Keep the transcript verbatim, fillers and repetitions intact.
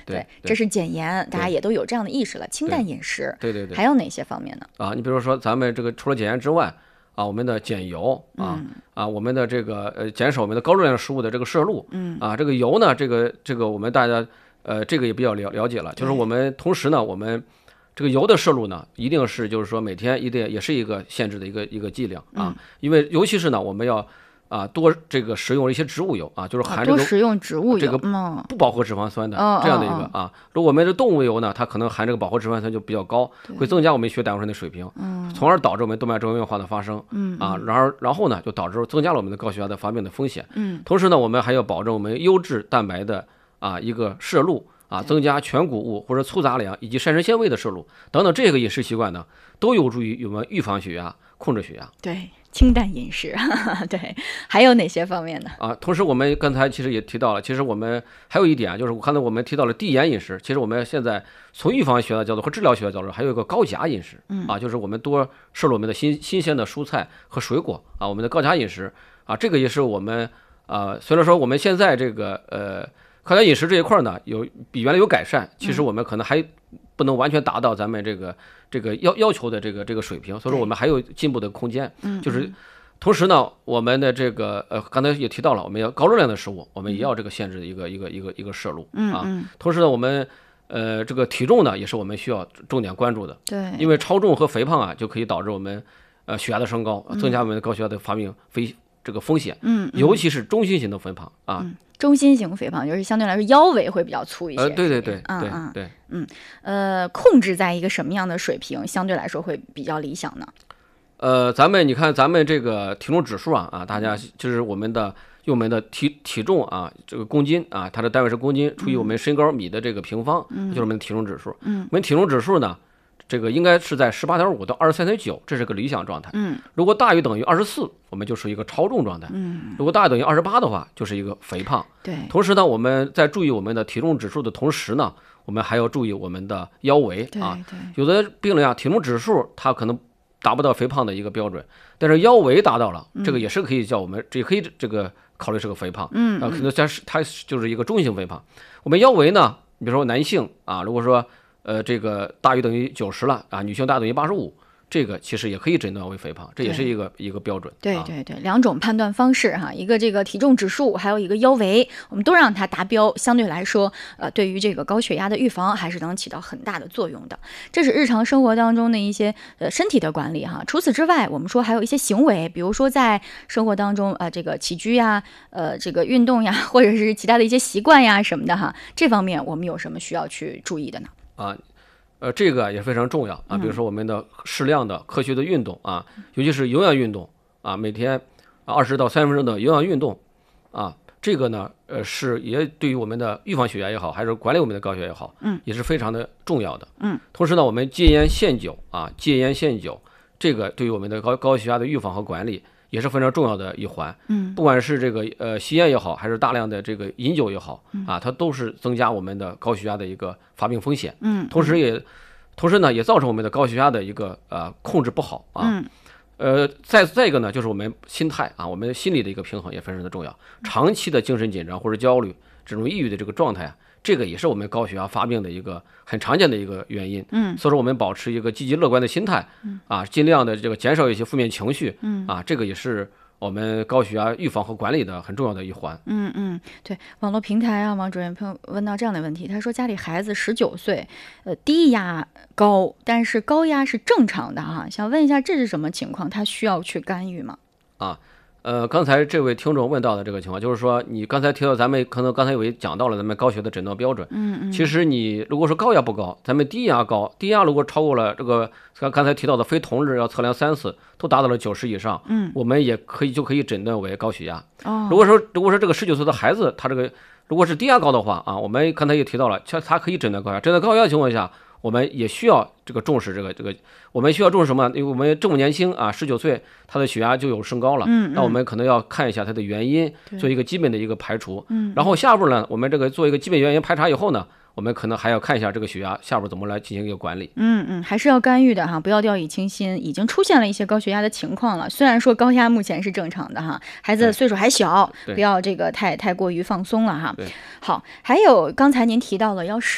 对，这是减盐，大家也都有这样的意识了，清淡饮食。 对对对。 还有哪些方面呢？ 啊，你比如说咱们这个除了减盐之外啊，我们的减油啊、嗯、啊，我们的这个呃减少我们的高热量食物的这个摄入。 嗯啊，这个油呢，这个这个我们大家呃这个也比较了了解了，就是我们同时呢，我们这个油的摄入呢，一定是就是说每天一定也是一个限制的一个一个剂量啊， 嗯、 因为尤其是呢，我们要啊多这个食用一些植物油啊，就是含这个、 啊、多食用植物油， 这个不饱和脂肪酸的、嗯、这样的一个啊。如果我们的动物油呢，它可能含这个饱和脂肪酸就比较高，会增加我们血胆固醇的水平， 嗯， 从而导致我们动脉粥样硬化的发生， 嗯啊，然而然后呢，就导致增加了我们的高血压的发病的风险。 嗯， 同时呢，我们还要保证我们优质蛋白的啊一个摄入。啊，增加全谷物或者粗杂粮以及膳食纤维的摄入等等，这个饮食习惯呢，都有助于我们预防血压、控制血压。 对，清淡饮食，对，还有哪些方面呢？ 啊，同时我们刚才其实也提到了，其实我们还有一点，就是刚才我们提到了低盐饮食，其实我们现在从预防血压角度和治疗血压角度，还有一个高钾饮食。 嗯， 啊，就是我们多摄入我们的新新鲜的蔬菜和水果啊，我们的高钾饮食啊，这个也是我们啊，虽然说我们现在这个呃。高钾饮食这一块呢，有比原来有改善，其实我们可能还不能完全达到咱们这个这个要要求的这个这个水平，所以说我们还有进步的空间。 嗯， 就是同时呢，我们的这个呃刚才也提到了，我们要高热量的食物，我们也要这个限制的一个一个一个一个摄入啊。 嗯， 同时呢，我们呃这个体重呢，也是我们需要重点关注的。 对， 因为超重和肥胖啊，就可以导致我们呃血压的升高，增加我们的高血压的发病非这个风险。 嗯， 尤其是中心型的肥胖啊。 嗯，中心型肥胖就是相对来说腰围会比较粗一些。 呃，对对对， 嗯对嗯对， 嗯，呃，控制在一个什么样的水平相对来说会比较理想呢？ 呃，咱们你看咱们这个体重指数啊啊，大家就是我们的用我们的体体重啊，这个公斤啊，它的单位是公斤除以我们身高米的这个平方， 嗯、 就是我们的体重指数。 嗯， 我们体重指数呢，这个应该是在十八点五到二十三点九，这是个理想状态。 嗯， 如果大于等于二十四，我们就是一个超重状态。 嗯， 如果大于等于二十八的话，就是一个肥胖。 对。 同时呢，我们在注意我们的体重指数的同时呢，我们还要注意我们的腰围啊。 对对。 有的病人啊，体重指数它可能达不到肥胖的一个标准，但是腰围达到了，这个也是可以叫我们，这可以这个考虑是个肥胖。 嗯。 啊，可能它是它就是一个中性肥胖。我们腰围呢，比如说男性啊，如果说呃，这个大于等于九十了啊，女性大于等于八十五，这个其实也可以诊断为肥胖，这也是一个一个标准。 对对对，两种判断方式哈，一个这个体重指数，还有一个腰围，我们都让它达标，相对来说，呃，对于这个高血压的预防还是能起到很大的作用的。这是日常生活当中的一些呃身体的管理哈。除此之外，我们说还有一些行为，比如说在生活当中啊、呃，这个起居呀，呃，这个运动呀，或者是其他的一些习惯呀什么的哈，这方面我们有什么需要去注意的呢？ 啊。呃，这个也非常重要啊，比如说我们的适量的科学的运动啊，尤其是有氧运动啊，每天二十到三十分钟的有氧运动啊，这个呢，呃，是也对于我们的预防血压也好，还是管理我们的高血压也好， 嗯， 也是非常的重要的。 嗯， 同时呢，我们戒烟限酒啊，戒烟限酒，这个对于我们的高高血压的预防和管理也是非常重要的一环。 嗯， 不管是这个呃吸烟也好，还是大量的这个饮酒也好啊，它都是增加我们的高血压的一个发病风险。 嗯， 同时也同时呢，也造成我们的高血压的一个呃控制不好啊。 嗯， 呃，再再一个呢，就是我们心态啊，我们心理的一个平衡也非常的重要。长期的精神紧张或者焦虑、这种抑郁的这个状态啊，这个也是我们高血压发病的一个很常见的一个原因。 嗯， 所以说我们保持一个积极乐观的心态，啊，尽量的这个减少一些负面情绪。 嗯， 啊，这个也是我们高血压预防和管理的很重要的一环。 嗯嗯，对，网络平台啊，王主任朋友问到这样的问题，他说家里孩子十九岁，呃，低压高，但是高压是正常的哈，想问一下这是什么情况？他需要去干预吗？ 啊。呃，刚才这位听众问到的这个情况，就是说你刚才提到咱们可能刚才有也讲到了咱们高血的诊断标准。 嗯嗯。 其实你如果说高压不高，咱们低压高，低压如果超过了这个刚刚才提到的非同日要测量三次，都达到了九十以上， 嗯， 我们也可以就可以诊断为高血压。 哦。 如果说如果说这个十九岁的孩子他这个如果是低压高的话啊，我们刚才也提到了，他他可以诊断高压，诊断高压的情况下，我们也需要这个重视这个这个，我们需要重视什么？因为我们这么年轻啊，十九岁，他的血压就有升高了， 嗯， 那我们可能要看一下它的原因，做一个基本的一个排除， 嗯， 然后下步呢，我们这个做一个基本原因排查以后呢，我们可能还要看一下这个血压下步怎么来进行一个管理。 嗯嗯，还是要干预的哈，不要掉以轻心。已经出现了一些高血压的情况了，虽然说高压目前是正常的哈，孩子岁数还小，不要这个太太过于放松了哈。 对， 好，还有刚才您提到了要